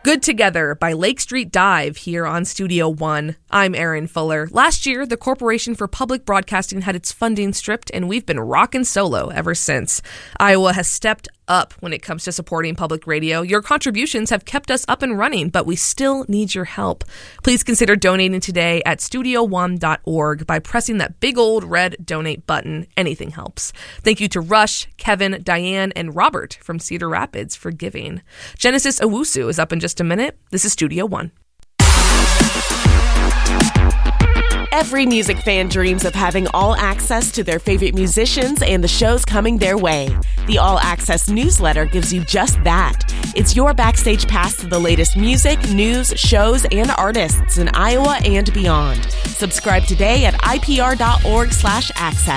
Good Together by Lake Street Dive here on Studio One. I'm Erin Fuller. Last year, the Corporation for Public Broadcasting had its funding stripped, and we've been rocking solo ever since. Iowa has stepped up when it comes to supporting public radio. Your contributions have kept us up and running, but we still need your help. Please consider donating today at studio1.org by pressing that big old red donate button. Anything helps. Thank you to Rush, Kevin, Diane, and Robert from Cedar Rapids for giving. Genesis Owusu is up in just a minute. This is Studio One. Every music fan dreams of having all access to their favorite musicians and the shows coming their way. The All Access newsletter gives you just that. It's your backstage pass to the latest music, news, shows, and artists in Iowa and beyond. Subscribe today at ipr.org/access.